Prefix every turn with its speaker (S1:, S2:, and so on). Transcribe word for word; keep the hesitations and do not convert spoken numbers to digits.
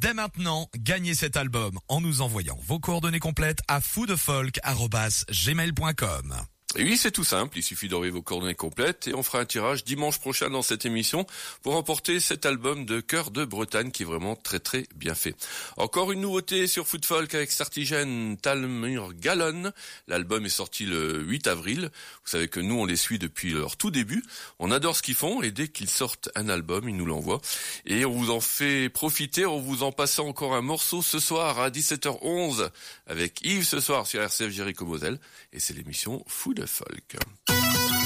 S1: dès maintenant, gagnez cet album en nous envoyant vos coordonnées complètes à foodfolk arobase gmail point com.
S2: Et oui, c'est tout simple, il suffit d'envoyer vos coordonnées complètes et on fera un tirage dimanche prochain dans cette émission pour remporter cet album de Cœur de Bretagne qui est vraiment très très bien fait. Encore une nouveauté sur Foodfolk avec Sartigène, Talmur Gallon. L'album est sorti le huit avril. Vous savez que nous on les suit depuis leur tout début. On adore ce qu'ils font et dès qu'ils sortent un album, ils nous l'envoient. Et on vous en fait profiter en vous en passant encore un morceau ce soir à dix-sept heures onze avec Yves ce soir sur R C F Jéricho Moselle. Et c'est l'émission Food Folk.